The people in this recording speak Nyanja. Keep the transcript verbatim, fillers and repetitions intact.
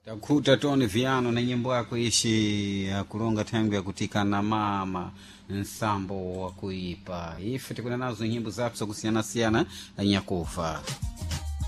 Takuta Tony Viano na nyimbo yako ishi ya kulonga tangu ya kutika na mama nsambo wa kuipa. Ife tukuna nazo nyimbo za kusiana siana na nyakufa.